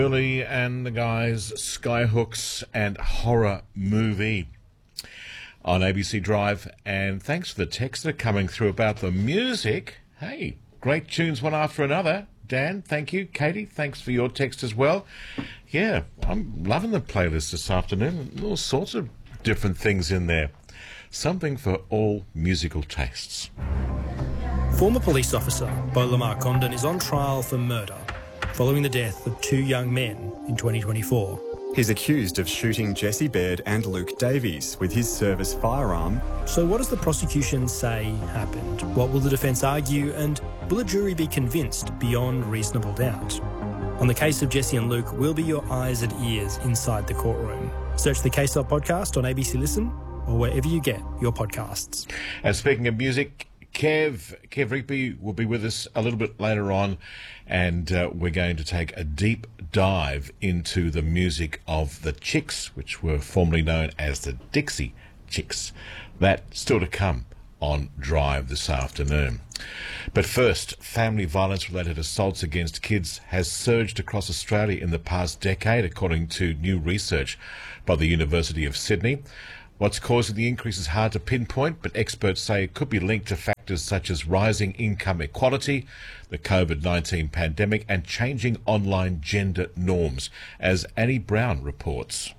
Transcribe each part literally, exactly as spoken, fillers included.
Billy and the guys, Skyhooks and horror movie on A B C Drive. And thanks for the texts that are coming through about the music. Hey, great tunes one after another. Dan, thank you. Katie, thanks for your text as well. Yeah, I'm loving the playlist this afternoon. All sorts of different things in there. Something for all musical tastes. Former police officer Beau Lamar Condon is on trial for murder following the death of two young men in twenty twenty-four. He's accused of shooting Jesse Baird and Luke Davies with his service firearm. So what does the prosecution say happened? What will the defence argue, and will a jury be convinced beyond reasonable doubt? On the case of Jesse and Luke, we'll be your eyes and ears inside the courtroom. Search the Case Up podcast on A B C Listen or wherever you get your podcasts. And speaking of music, Kev, Kev Rigby will be with us a little bit later on, and uh, we're going to take a deep dive into the music of the Chicks, which were formerly known as the Dixie Chicks. That's still to come on Drive this afternoon. But first, family violence-related assaults against kids has surged across Australia in the past decade, according to new research by the University of Sydney. What's causing the increase is hard to pinpoint, but experts say it could be linked to factors such as rising income equality, the COVID nineteen pandemic, and changing online gender norms, as Annie Brown reports.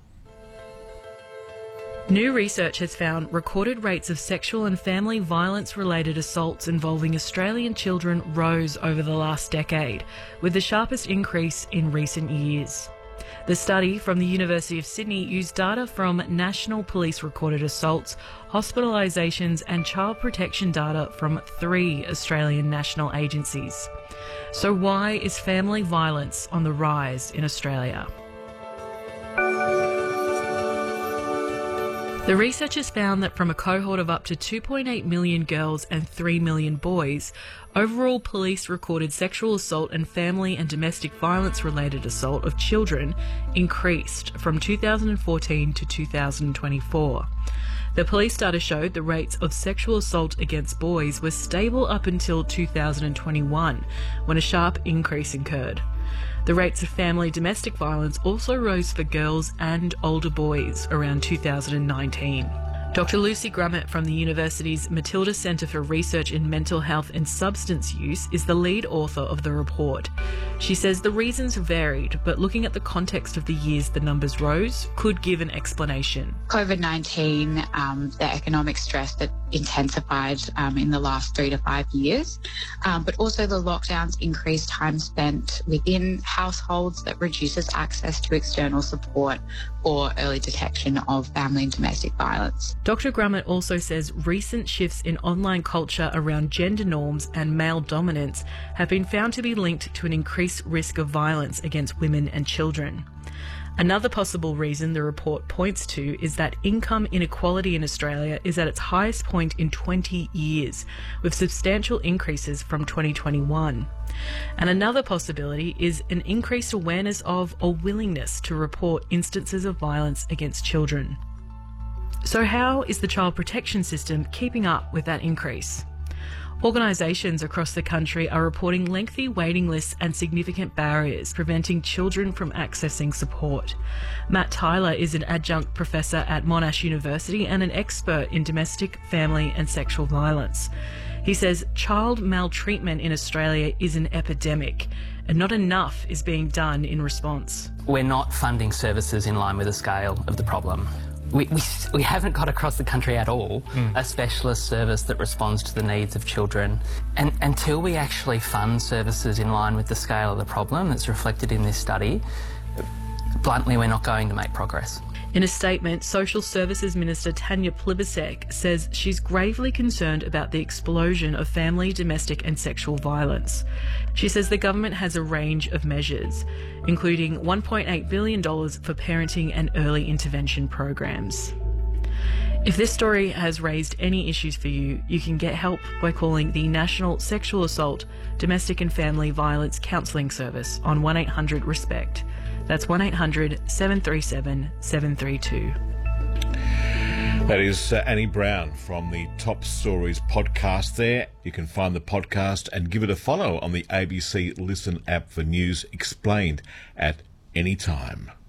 New research has found recorded rates of sexual and family violence-related assaults involving Australian children rose over the last decade, with the sharpest increase in recent years. The study from the University of Sydney used data from National Police recorded assaults, hospitalisations and child protection data from three Australian national agencies. So why is family violence on the rise in Australia? The researchers found that from a cohort of up to two point eight million girls and three million boys, overall police recorded sexual assault and family and domestic violence related assault of children increased from two thousand fourteen to two thousand twenty-four. The police data showed the rates of sexual assault against boys were stable up until two thousand twenty-one, when a sharp increase occurred. The rates of family domestic violence also rose for girls and older boys around two thousand nineteen. Doctor Lucy Grummett from the university's Matilda Centre for Research in Mental Health and Substance Use is the lead author of the report. She says the reasons varied, but looking at the context of the years the numbers rose could give an explanation. COVID nineteen, um, the economic stress that intensified um, in the last three to five years, um, but also the lockdowns increased time spent within households that reduces access to external support or early detection of family and domestic violence. Doctor Grummett also says recent shifts in online culture around gender norms and male dominance have been found to be linked to an increased risk of violence against women and children. Another possible reason the report points to is that income inequality in Australia is at its highest point in twenty years, with substantial increases from twenty twenty-one. And another possibility is an increased awareness of or willingness to report instances of violence against children. So how is the child protection system keeping up with that increase? Organisations across the country are reporting lengthy waiting lists and significant barriers preventing children from accessing support. Matt Tyler is an adjunct professor at Monash University and an expert in domestic, family and sexual violence. He says child maltreatment in Australia is an epidemic and not enough is being done in response. We're not funding services in line with the scale of the problem. We, we, we haven't got across the country at all mm. a specialist service that responds to the needs of children. And until we actually fund services in line with the scale of the problem that's reflected in this study, bluntly, we're not going to make progress. In a statement, Social Services Minister Tanya Plibersek says she's gravely concerned about the explosion of family, domestic and sexual violence. She says the government has a range of measures, including one point eight billion dollars for parenting and early intervention programs. If this story has raised any issues for you, you can get help by calling the National Sexual Assault, Domestic and Family Violence Counselling Service on one eight hundred RESPECT. That's one eight hundred seven three seven seven three two. That is uh, Annie Brown from the Top Stories podcast there. You can find the podcast and give it a follow on the A B C Listen app for news explained at anytime.